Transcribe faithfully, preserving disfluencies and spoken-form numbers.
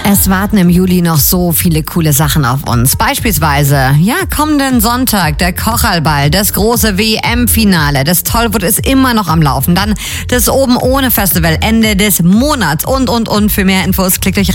Es warten im Juli noch so viele coole Sachen auf uns. Beispielsweise, ja, kommenden Sonntag, der Kocherlball, das große W M-Finale, das Tollwood ist immer noch am Laufen. Dann das Oben ohne Festival Ende des Monats und, und, und. Für mehr Infos klickt euch